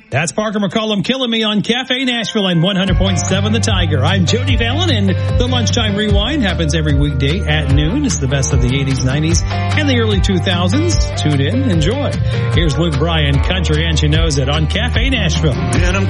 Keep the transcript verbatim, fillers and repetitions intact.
That's Parker McCollum killing me on Cafe Nashville and one hundred point seven The Tiger. I'm Jody Fallon, and the Lunchtime Rewind happens every weekday at noon. It's the best of the eighties, nineties, and the early two thousands. Tune in, enjoy. Here's Luke Bryan, Country and She Knows It on Cafe Nashville.